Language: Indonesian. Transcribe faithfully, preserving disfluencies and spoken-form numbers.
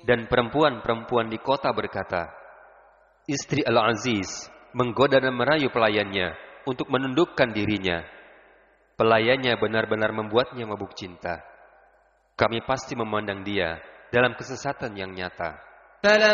Dan perempuan-perempuan di kota berkata, istri Al-Aziz menggoda dan merayu pelayannya untuk menundukkan dirinya. Pelayannya benar-benar membuatnya mabuk cinta. Kami pasti memandang dia dalam kesesatan yang nyata.